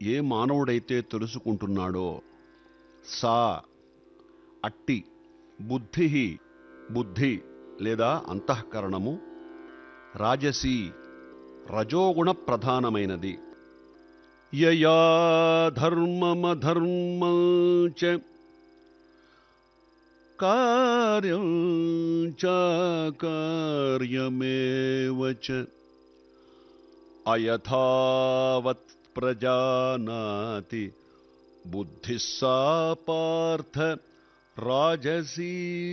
ఏ మానవుడైతే తెలుసుకుంటున్నాడో సా అట్టి బుద్ధి బుద్ధి లేదా అంతఃకరణము రాజసీ రజోగుణ ప్రధానమైనది. యయా ధర్మమధర్మం చ కార్యం చాకార్యమేవ చ అయథావత్ ప్రజానాతి బుద్ధిః సా పార్థ రాజసీ.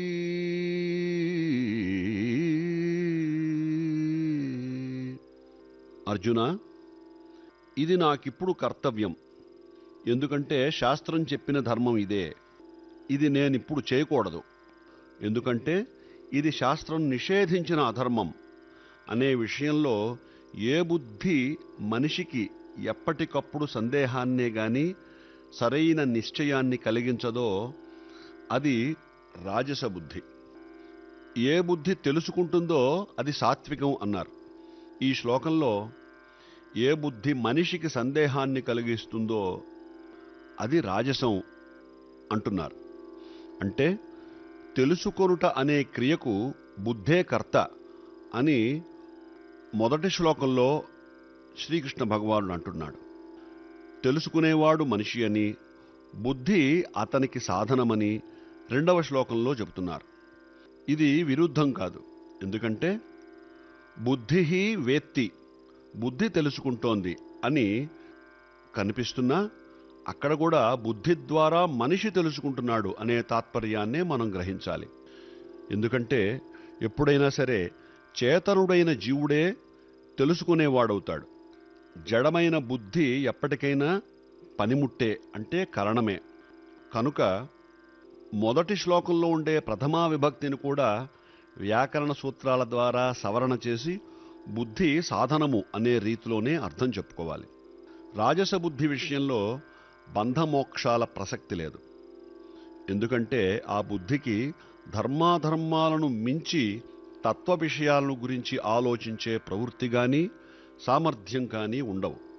అర్జున, ఇది నాకిప్పుడు కర్తవ్యం. ఎందుకంటే శాస్త్రం చెప్పిన ధర్మం ఇదే. ఇది నేనిప్పుడు చేయకూడదు. ఎందుకంటే ఇది శాస్త్రం నిషేధించిన అధర్మం అనే విషయంలో ఏ బుద్ధి మనిషికి ఎప్పటికప్పుడు సందేహాన్నే గాని సరైన నిశ్చయాన్ని కలిగించదో అది రాజస బుద్ధి. ఏ బుద్ధి తెలుసుకుంటుందో అది సాత్వికం అన్నారు. ఈ శ్లోకంలో ఏ బుద్ధి మనిషికి సందేహాన్ని కలిగిస్తుందో అది రాజసం అంటున్నారు. అంటే తెలుసుకొనుట అనే క్రియకు బుద్ధే కర్త అని మొదటి శ్లోకంలో శ్రీకృష్ణ భగవానుడు అంటున్నాడు. తెలుసుకునేవాడు మనిషి అని, బుద్ధి అతనికి సాధనమని రెండవ శ్లోకంలో చెబుతున్నారు. ఇది విరుద్ధం కాదు. ఎందుకంటే బుద్ధి వేత్తి, బుద్ధి తెలుసుకుంటోంది అని కనిపిస్తున్నా అక్కడ కూడా బుద్ధి ద్వారా మనిషి తెలుసుకుంటున్నాడు అనే తాత్పర్యాన్నే మనం గ్రహించాలి. ఎందుకంటే ఎప్పుడైనా సరే చేతనుడైన జీవుడే తెలుసుకునేవాడవుతాడు. జడమైన బుద్ధి ఎప్పటికైనా పనిముట్టే, అంటే కరణమే. కనుక మొదటి శ్లోకంలో ఉండే ప్రథమా విభక్తిని కూడా వ్యాకరణ సూత్రాల ద్వారా సవరణ చేసి బుద్ధి సాధనము అనే రీతిలోనే అర్థం చెప్పుకోవాలి. రాజస బుద్ధి విషయంలో బంధమోక్షాల ప్రసక్తి లేదు. ఎందుకంటే ఆ బుద్ధికి ధర్మాధర్మాలను మించి తత్వ విషయాలను గురించి ఆలోచించే ప్రవృత్తి కానీ సామర్థ్యం కానీ ఉండవు.